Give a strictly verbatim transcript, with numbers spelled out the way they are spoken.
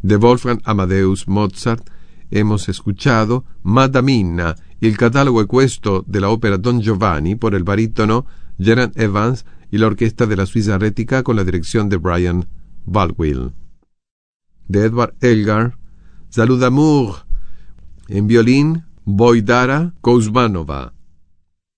De Wolfgang Amadeus Mozart hemos escuchado Madamina, il catálogo ecuesto de la ópera Don Giovanni por el barítono Gerard Evans y la orquesta de la Suiza Rética con la dirección de Brian Baldwin. De Edward Elgar, Salud d'amour, en violín Boydara Kouzmanova.